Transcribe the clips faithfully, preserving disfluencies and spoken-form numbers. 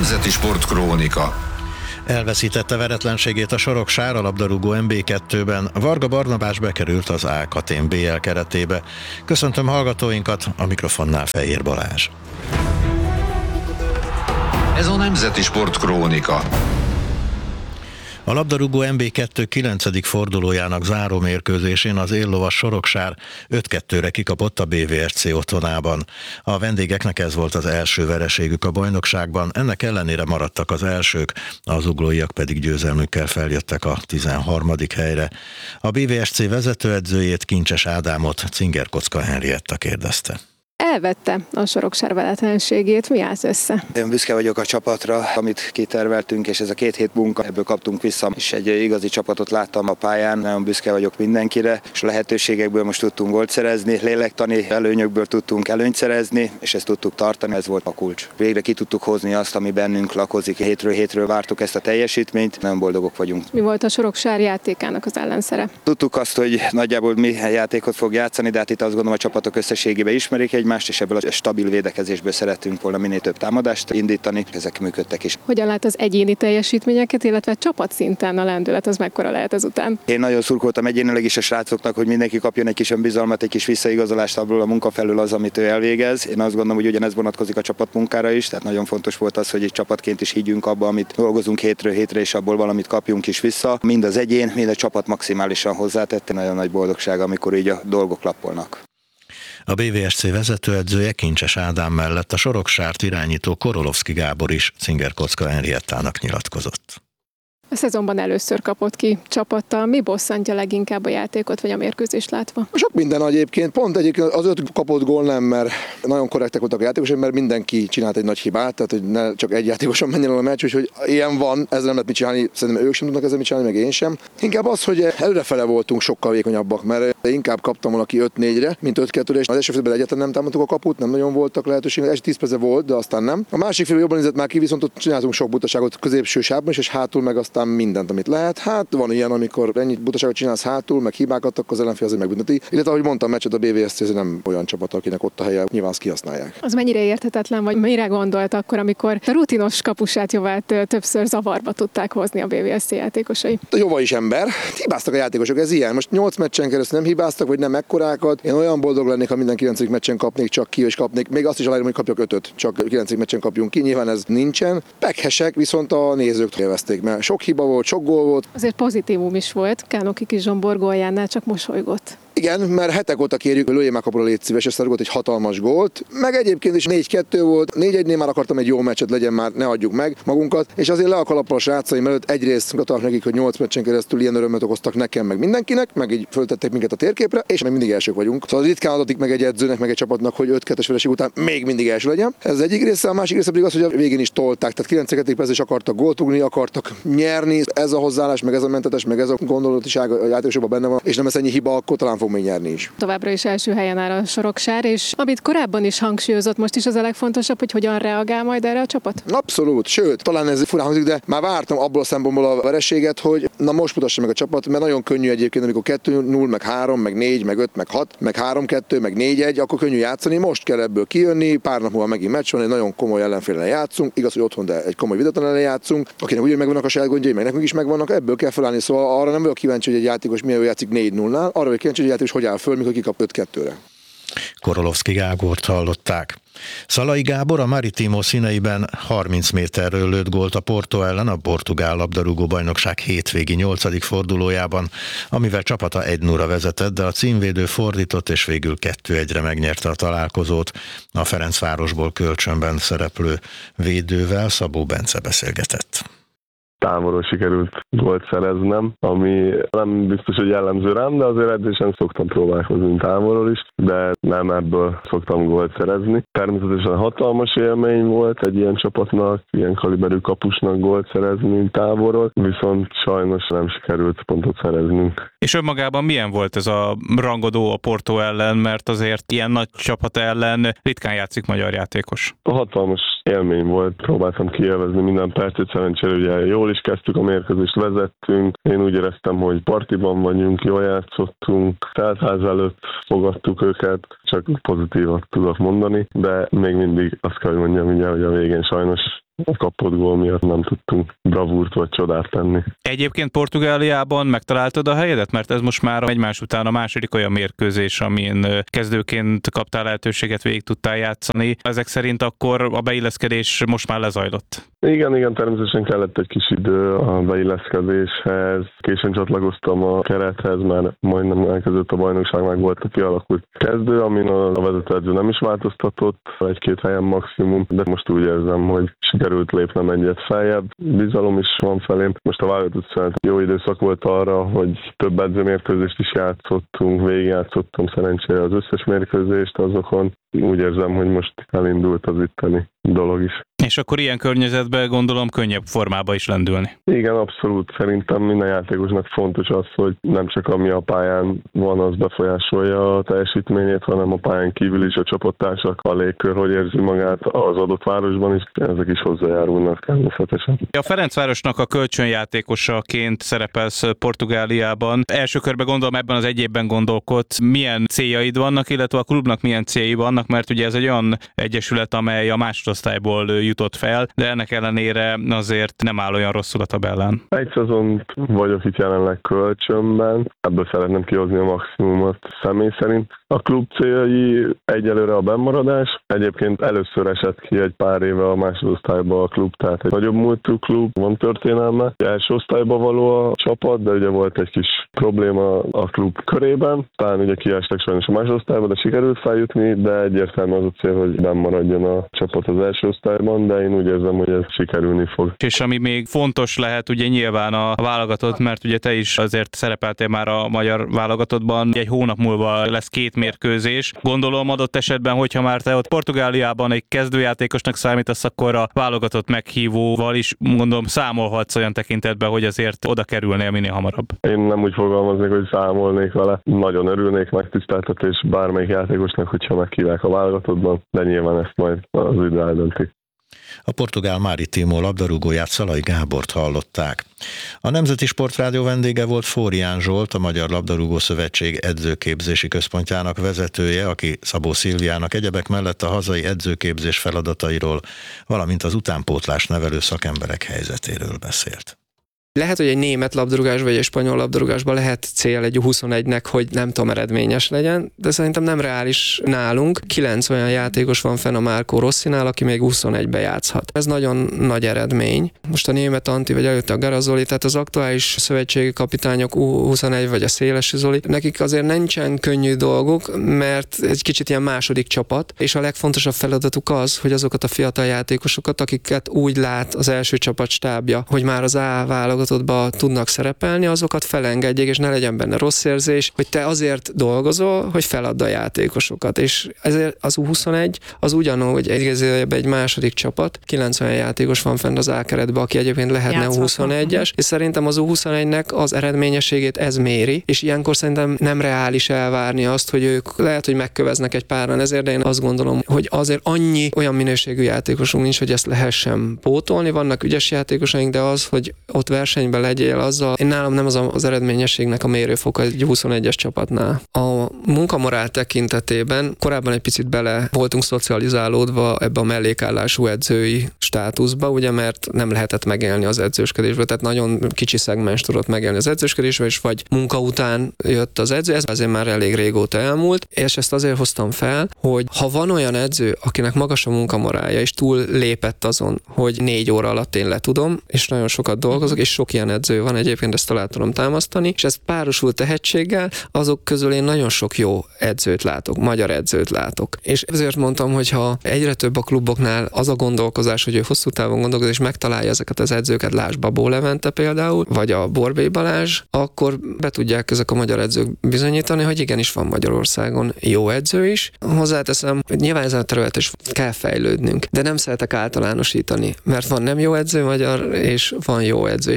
Nemzeti Sportkrónika. Elveszítette veretlenségét a Soroksár a labdarúgó em bé kettőben. Varga Barnabás bekerült az Alkatém bé el keretébe. Köszöntöm hallgatóinkat, a mikrofonnál Fehér Balázs. Ez a Nemzeti Sportkrónika. A labdarúgó em bé kettő kilencedik fordulójának záró mérkőzésén az éllovas Soroksár öt kettőre kikapott a bé vé es cé otthonában. A vendégeknek ez volt az első vereségük a bajnokságban, ennek ellenére maradtak az elsők, az zuglóiak pedig győzelmükkel feljöttek a tizenharmadik helyre. A bé vé es cé vezetőedzőjét, Kincses Ádámot Cinger Kocka Henrietta kérdezte. Elvette a Soroksár veretlenségét, mi állsz össze? Én büszke vagyok a csapatra, amit kiterveltünk, és ez a két hét munka, ebből kaptunk vissza, és egy igazi csapatot láttam a pályán, nagyon büszke vagyok mindenkire, és a lehetőségekből most tudtunk gólt szerezni, lélektani előnyökből tudtunk előnyt szerezni, és ezt tudtuk tartani, ez volt a kulcs. Végre ki tudtuk hozni azt, ami bennünk lakozik, hétről hétről vártuk ezt a teljesítményt, nagyon boldogok vagyunk. Mi volt a Soroksár játékának az ellenszere? Tudtuk azt, hogy nagyjából mi játékot fog játszani, de hát itt azt gondolom a csapatok összességében ismerik egymást, és ebből a stabil védekezésből szerettünk volna minél több támadást indítani, ezek működtek is. Hogyan lát az egyéni teljesítményeket, illetve csapatszinten a lendület, az mekkora lehet ezután? Én nagyon szurkoltam egyénileg is a srácoknak, hogy mindenki kapjon egy kis önbizalmat, egy kis visszaigazolást abból a munka felül az, amit ő elvégez. Én azt gondolom, hogy ugyanez vonatkozik a csapatmunkára is, tehát nagyon fontos volt az, hogy egy csapatként is higgyünk abba, amit dolgozunk hétről hétre, és abból valamit kapjunk is vissza. Mind az egyén, mind a csapat maximálisan hozzátette, nagyon nagy boldogság, amikor így a dolgok lappolnak. A bé vé es cé vezetőedzője, Kincses Ádám mellett a Soroksárt irányító Korolovszki Gábor is Cinger Kocka Henriettának nyilatkozott. A szezonban először kapott ki csapattal. Mi bosszantja leginkább a játékot, vagy a mérkőzést látva? Sok minden egyébként. Pont egyébként az öt kapott gól nem, mert nagyon korrektek voltak a játékosok, mert mindenki csinált egy nagy hibát, tehát hogy ne csak egy játékoson menjen el a meccs, úgyhogy ilyen van, ezzel nem lehet mit csinálni, szerintem ők sem tudnak ezzel mit csinálni, meg én sem. Inkább az, hogy előrefele voltunk sokkal vékonyabbak, mert inkább kaptam volna ki öt négyre, mint öt kettőre, és az első félben egyáltalán nem támadtuk a kaput, nem nagyon voltak lehetőségek, az első tíz perce volt, de aztán nem. A másik fél jobban nézett már ki, viszont ott csináltunk sok butaságot középső sávban is, és hátul meg aztán mindent, amit lehet. Hát van ilyen, amikor ennyi butaságot csinálsz hátul, meg hibákat, akkor az ellenfél azért megbünteti. Illetve ahogy mondtam, meccset a bé vé es cé nem olyan csapat, akinek ott a helye, nyilván azt kihasználják. Az mennyire érthetetlen, vagy mire gondolt akkor, amikor a rutinos kapusát Jovát többször zavarba tudták hozni a bé vé es cé játékosai? A Jova is ember, hibáztak a játékosok, ez ilyen. Most nyolc meccsen keresztül nem hibáztak, vagy nem ekkorákat. Én olyan boldog lennék, ha minden kilencedik meccsen kapnék csak ki, és kapnék. Még azt is aláírom, hogy kapjak ötöt, csak kilencedik meccsen kapjunk ki. Nyilván ez nincsen. Pekhesek, viszont a nézők élvezték, mert sok hiba volt, sok gól volt. Azért pozitívum is volt, Kánoki Kis Zsombor góljánál csak mosolygott. Igen, mert hetek óta kérjük, hogy lőjél már kapura, légy szíves, és szerugott egy hatalmas gólt. Meg egyébként is négy kettő volt, négy egynél már akartam egy jó meccset legyen, már ne adjuk meg magunkat, és azért le a kalappal a srácaim előtt egyrészt gratulálok nekik, hogy nyolc meccsen keresztül ilyen örömet okoztak nekem, meg mindenkinek, meg így föltettek minket a térképre, és még mindig elsők vagyunk. Szóval ritkán adatik meg egy edzőnek, meg egy csapatnak, hogy öt kettes vereség után még mindig első legyen. Ez az egyik része, a másik része pedig az, hogy a végén is tolták, tehát kilencedik percben is akartak gólt rúgni, akartak nyerni. Ez a hozzáállás, meg ez a mentetes, meg ez a gondolatiság a játékosokban benne van, és nem ez ennyi hiba, akkor talán fog még nyerni is. Továbbra is első helyen áll a Soroksár, és amit korábban is hangsúlyozott, most is az a legfontosabb, hogy hogyan reagál majd erre a csapat? Abszolút, sőt, talán ez furán hangzik, de már vártam abból a szempontból a vereséget, hogy na most mutassa meg a csapat, mert nagyon könnyű egyébként, amikor kettő null, meg három, meg négy, meg öt, meg hat, meg három kettő, meg négy egy, akkor könnyű játszani. Most kell ebből kijönni, pár nap múlva megint meccs van, egy nagyon komoly ellenféllel játszunk, igaz, hogy otthon, de egy komoly videóton ellen játszunk, akinek úgy megvannak a saját gondjai, meg nekünk is megvannak, ebből kell felállni. Szóval arra nem vagyok kíváncsi, hogy egy játékos milyen játszik négy nullnál, arra vagyok kíváncsi, hogy egy játékos hogy áll föl, mikor kikap öt kettőre. Korolovszki Gábort hallották. Szalai Gábor a Maritimo színeiben harminc méterről lőtt gólt a Porto ellen a portugál labdarúgó bajnokság hétvégi nyolcadik fordulójában, amivel csapata egy nullra vezetett, de a címvédő fordított és végül kettő egyre megnyerte a találkozót. A Ferencvárosból kölcsönben szereplő védővel Szabó Bence beszélgetett. Távolról sikerült gólt szereznem, ami nem biztos, hogy jellemző rám, de azért edzésen szoktam próbálkozni távolról is, de nem ebből szoktam gólt szerezni. Természetesen hatalmas élmény volt egy ilyen csapatnak, ilyen kaliberű kapusnak gólt szerezni távolról, viszont sajnos nem sikerült pontot szereznünk. És önmagában milyen volt ez a rangodó a Porto ellen, mert azért ilyen nagy csapat ellen ritkán játszik magyar játékos? A hatalmas élmény volt, próbáltam kielvezni minden percet, szerencsére ugye jól is kezdtük a mérkőzést, vezettünk. Én úgy éreztem, hogy partiban vagyunk, jól játszottunk, teltház előtt fogadtuk őket, csak pozitívat tudok mondani, de még mindig azt kell, hogy mondjam, ugye, hogy a végén sajnos a kapott gól miatt nem tudtunk bravúrt vagy csodát tenni. Egyébként Portugáliában megtaláltad a helyedet? Mert ez most már egymás után a második olyan mérkőzés, amin kezdőként kaptál lehetőséget, végig tudtál játszani. Ezek szerint akkor a beilleszkedés most már lezajlott? Igen, igen, természetesen kellett egy kis idő a beilleszkedéshez. Későn csatlakoztam a kerethez, mert majdnem elkezdődött a bajnokság, meg volt a kialakult kezdő, amin a vezetőedző nem is változtatott, egy-két helyen maximum, de most úgy érzem, hogy sikerült lépnem egyet feljebb. Bizalom is van felém. Most a válogatott szünet jó időszak volt arra, hogy több edzőmérkőzést is játszottunk, végigjátszottam szerencsére az összes mérkőzést azokon. Úgy érzem, hogy most elindult az itteni dolog is. És akkor ilyen környezetben gondolom könnyebb formába is lendülni. Igen, abszolút. Szerintem minden játékosnak fontos az, hogy nem csak ami a pályán van, az befolyásolja a teljesítményét, hanem a pályán kívül is a csapattársak, a légkör, hogy érzi magát az adott városban is, ezek is hozzájárulnak természetesen. A Ferencvárosnak a kölcsönjátékosaként szerepelsz Portugáliában. Első körben gondolom ebben az egy évben gondolkodsz, milyen céljaid vannak, illetve a klubnak milyen céljai vannak, mert ugye ez egy olyan egyesület, amely a másodosztályból jutott fel, de ennek ellenére azért nem áll olyan rosszul a tabellán. Egy szezont vagyok itt jelenleg kölcsönben, ebből szeretném kihozni a maximumot személy szerint. A klub céljai egyelőre a bennmaradás. Egyébként először esett ki egy pár éve a másodosztályba a klub, tehát egy nagyobb múltú klub, van történelme. Első osztályba való a csapat, de ugye volt egy kis probléma a klub körében. Talán ugye kiestek sajnos a másodosztályba, de sikerült feljutni, de egyértelmű az a cél, hogy bennmaradjon a csapat az első osztályban, de én úgy érzem, hogy ez sikerülni fog. És ami még fontos lehet, ugye nyilván a válogatott, mert ugye te is azért szerepeltél már a magyar válogatottban, egy hónap múlva lesz két mérkőzés. Gondolom adott esetben, hogyha már te ott Portugáliában egy kezdőjátékosnak számítasz, akkor a válogatott meghívóval is gondolom számolhatsz olyan tekintetben, hogy azért oda kerülnél minél hamarabb. Én nem úgy fogalmaznék, hogy számolnék vele. Nagyon örülnék megtiszteltetés bármelyik játékosnak, hogyha meghívják a válogatottban, de nyilván ezt majd az idő eldönti. A portugál Marítimo labdarúgóját, Szalai Gábort hallották. A Nemzeti Sportrádió vendége volt Fórián Zsolt, a Magyar Labdarúgó Szövetség edzőképzési központjának vezetője, aki Szabó Szilviának egyebek mellett a hazai edzőképzés feladatairól, valamint az utánpótlás nevelő szakemberek helyzetéről beszélt. Lehet, hogy egy német labdarúgás vagy egy spanyol labdarúgásban lehet cél egy huszonegynek, hogy nem tudom, eredményes legyen, de szerintem nem reális nálunk. Kilenc olyan játékos van fenn a Marco Rossinál, aki még huszonegybe játszhat. Ez nagyon nagy eredmény. Most a német Anti, vagy előtte a Garazoli, tehát az aktuális szövetségi kapitányok U huszonegy vagy a Szélesi Zoli, nekik azért nincsen könnyű dolguk, mert egy kicsit ilyen második csapat, és a legfontosabb feladatuk az, hogy azokat a fiatal játékosokat, akiket úgy lát az első csapat stábja, hogy már az A válogatottba tudnak szerepelni, azokat felengedjék, és ne legyen benne rossz érzés, hogy te azért dolgozol, hogy feladd a játékosokat. És ezért az U huszonegy az ugyanúgy egy, egy második csapat, kilencven játékos van fenn az A keretben, aki egyébként lehetne U huszonegyes, és szerintem az U huszonegynek az eredményességét ez méri, és ilyenkor szerintem nem reális elvárni azt, hogy ők lehet, hogy megköveznek egy páran ezért, de én azt gondolom, hogy azért annyi olyan minőségű játékosunk nincs, hogy ezt lehessen pótolni. Vannak ügyes játékosaink, de az, hogy ott versenyben legyél azzal, én nálam nem az az eredményességnek a mérőfoka egy huszonegyes csapatnál. A munkamorál tekintetében korábban egy picit bele voltunk szocializálódva ebbe a mellékállású edzői státuszba, ugye, mert nem lehetett megélni az edzősködésből, tehát nagyon kicsi szegmens tudott megélni az edzősködésből, és vagy munka után jött az edző, ez azért már elég régóta elmúlt, és ezt azért hoztam fel, hogy ha van olyan edző, akinek magas a munkamorálja, és túl lépett azon, hogy négy óra alatt én letudom, és nagyon sokat dolgozok, és sok ilyen edző van, egyébként ezt alá tudom támasztani, és ez párosul tehetséggel, azok közül én nagyon sok jó edzőt látok, magyar edzőt látok. És ezért mondtam, hogy ha egyre több a kluboknál az a gondolkozás, hogy ő hosszú távon gondolkozik, és megtalálja ezeket az edzőket, lásd Babó Levente például, vagy a Borbély Balázs, akkor be tudják ezek a magyar edzők bizonyítani, hogy igenis van Magyarországon jó edző is. Hozzáteszem, hogy nyilván ezen a területen is kell fejlődnünk, de nem szeretek általánosítani, mert van nem jó edző magyar, és van jó edző.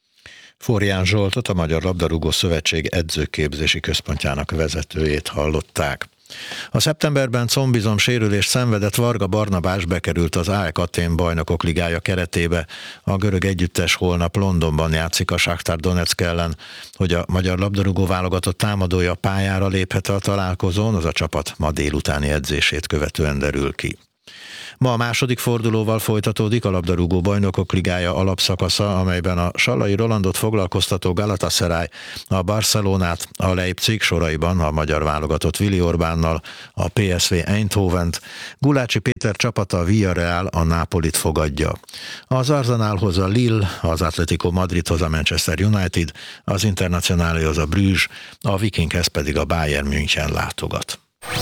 Fórián Zsoltot, a Magyar Labdarúgó Szövetség edzőképzési központjának vezetőjét hallották. A szeptemberben combizom sérülést szenvedett Varga Barnabás bekerült az á e ká Atén Bajnokok Ligája keretébe. A görög együttes holnap Londonban játszik a Shakhtar Donetsk ellen. Hogy a magyar labdarúgó válogatott támadója a pályára léphet a találkozón, az a csapat ma délutáni edzését követően derül ki. Ma a második fordulóval folytatódik a labdarúgó bajnokok ligája alapszakasza, amelyben a Sallai Rolandot foglalkoztató Galatasaray, a Barcelonát, a Leipzig soraiban a magyar válogatott Willi Orbánnal, a pé es vé Eindhovent, Gulácsi Péter csapata a Villarreal a Nápolit fogadja. Az Arsenalhoz a Lille, az Atletico Madridhoz a Manchester United, az Internacionáléhoz a Bruges, a Vikinghez pedig a Bayern München látogat.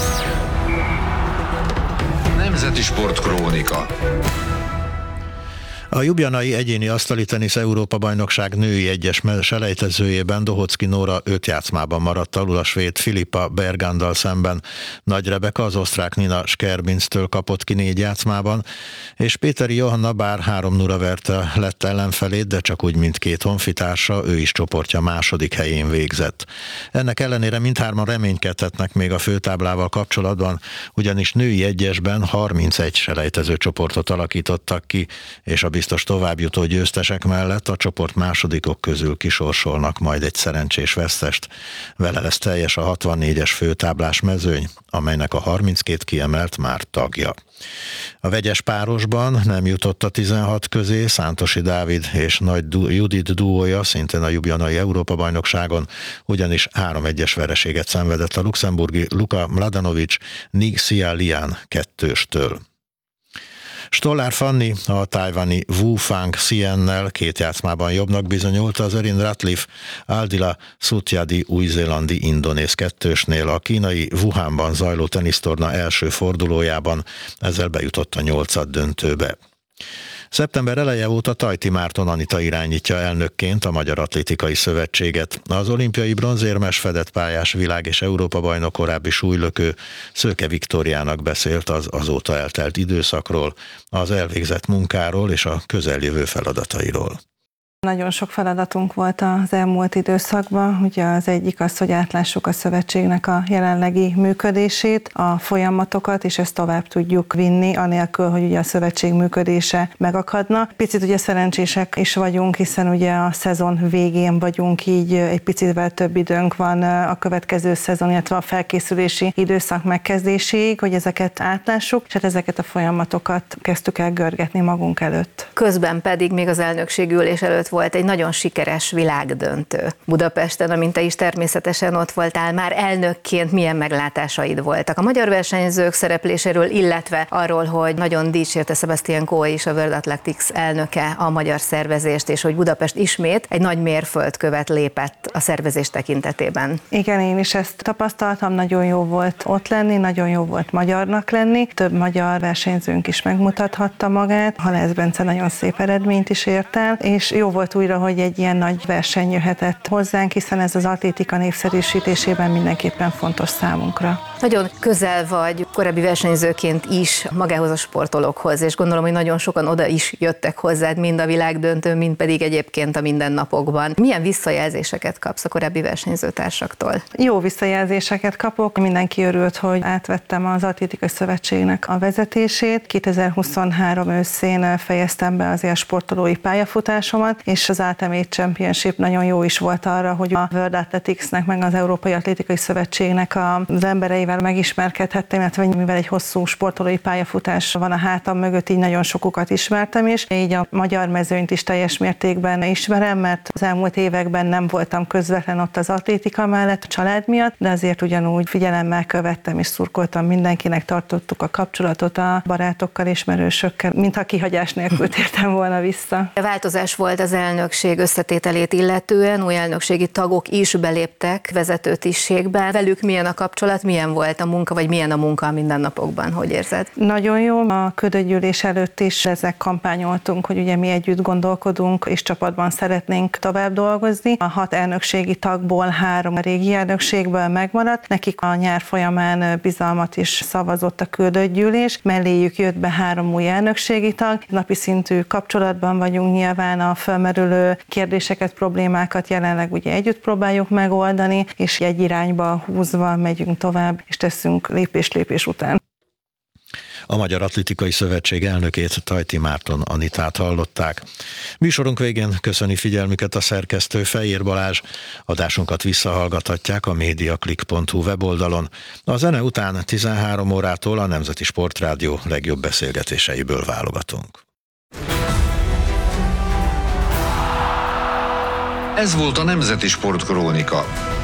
Nemzeti Sportkrónika. A ljubljanai egyéni asztali tenisz Európa-bajnokság női egyes selejtezőjében Dohocki Nóra öt játszmában maradt alul a svéd Filippa Bergándal szemben. Nagy Rebeka az osztrák Nina Skerbinctől kapott ki négy játszmában, és Péteri Johanna bár három nulla verte lett ellenfelét, de csak úgy, mint két honfitársa, ő is csoportja második helyén végzett. Ennek ellenére mindhárman reménykedhetnek még a főtáblával kapcsolatban, ugyanis női egyesben harmincegy selejtező csoportot alakítottak ki, és a biztos továbbjutó győztesek mellett a csoport másodikok közül kisorsolnak majd egy szerencsés vesztest. Vele lesz teljes a hatvannégyes főtáblás mezőny, amelynek a harminckét kiemelt már tagja. A vegyes párosban nem jutott a tizenhat közé Szántosi Dávid és Nagy Judit duója, szintén a ljubljanai Európa-bajnokságon, ugyanis három egyes vereséget szenvedett a luxemburgi Luka Mladenovic Nixia Lian kettőstől. Stollár Fanni a tajvani Wu Fang Xiennel két játszmában jobbnak bizonyult az Erin Ratcliffe Aldila Sutyadi új-zélandi indonéz kettősnél a kínai Wuhanban zajló tenisztorna első fordulójában, ezzel bejutott a nyolcad döntőbe. Szeptember eleje óta Tajti Márton Anita irányítja elnökként a Magyar Atlétikai Szövetséget. Az olimpiai bronzérmes fedett pályás világ- és Európa-bajnok korábbi súlylökő Szőke Viktóriának beszélt az azóta eltelt időszakról, az elvégzett munkáról és a közeljövő feladatairól. Nagyon sok feladatunk volt az elmúlt időszakban. Ugye az egyik az, hogy átlássuk a szövetségnek a jelenlegi működését, a folyamatokat, és ezt tovább tudjuk vinni, anélkül, hogy ugye a szövetség működése megakadna. Picit ugye szerencsések is vagyunk, hiszen ugye a szezon végén vagyunk, így egy picivel több időnk van a következő szezon, illetve a felkészülési időszak megkezdéséig, hogy ezeket átlássuk, és hát ezeket a folyamatokat kezdtük el görgetni magunk előtt. Közben pedig még az elnökségi ülés előtt volt egy nagyon sikeres világdöntő Budapesten, amint te is természetesen ott voltál, már elnökként milyen meglátásaid voltak a magyar versenyzők szerepléséről, illetve arról, hogy nagyon dicsérte Sebastian Coe is, a World Athletics elnöke a magyar szervezést, és hogy Budapest ismét egy nagy mérföldkövet lépett a szervezés tekintetében. Igen, én is ezt tapasztaltam, nagyon jó volt ott lenni, nagyon jó volt magyarnak lenni, több magyar versenyzőnk is megmutathatta magát, Halász Bence nagyon szép eredményt is ért el, és jó volt újra, hogy egy ilyen nagy verseny jöhetett hozzánk, hiszen ez az atlétika népszerűsítésében mindenképpen fontos számunkra. Nagyon közel vagy korábbi versenyzőként is magához a sportolókhoz, és gondolom, hogy nagyon sokan oda is jöttek hozzád, mind a világdöntőn, mind pedig egyébként a mindennapokban. Milyen visszajelzéseket kapsz a korábbi versenyzőtársaktól? Jó visszajelzéseket kapok, mindenki örült, hogy átvettem az Atlétikai Szövetségnek a vezetését. kétezer-huszonhárom őszén fejeztem be az ilyen sportolói pályafutásomat, és az Ultimate Championship nagyon jó is volt arra, hogy a World Athleticsnek meg az Európai Atlétikai Szövetségnek az embereivel megismerkedhettem, illetve mivel egy hosszú sportolói pályafutás van a hátam mögött, így nagyon sokukat ismertem is. Így a magyar mezőnyt is teljes mértékben ismerem, mert az elmúlt években nem voltam közvetlen ott az atlétika mellett a család miatt, de azért ugyanúgy figyelemmel követtem és szurkoltam mindenkinek, tartottuk a kapcsolatot a barátokkal, ismerősökkel, mintha kihagyás nélkül tértem volna vissza. A változás volt az elnökség összetételét illetően, új elnökségi tagok is beléptek vezető tisztségbe. Velük milyen a kapcsolat, milyen volt a munka, vagy milyen a munka a mindennapokban, hogy érzed? Nagyon jó, a ködögyűlés előtt is ezek kampányoltunk, hogy ugye mi együtt gondolkodunk, és csapatban szeretnénk tovább dolgozni. A hat elnökségi tagból három a régi elnökségből megmaradt, nekik a nyár folyamán bizalmat is szavazott a ködögyűlés, melléjük jött be három új elnökségi tag, napi szintű kapcsolatban vagyunk nyilván, a felmerülő kérdéseket, problémákat jelenleg ugye együtt próbáljuk megoldani, és egy irányba húzva megyünk tovább, és teszünk lépés-lépés után. A Magyar Atlétikai Szövetség elnökét, Tajti Márton Anitát hallották. Műsorunk végén köszöni figyelmüket a szerkesztő Fejér Balázs. Adásunkat visszahallgathatják a mediaclick pont hu weboldalon. A zene után tizenhárom órától a Nemzeti Sportrádió legjobb beszélgetéseiből válogatunk. Ez volt a Nemzeti Sportkrónika.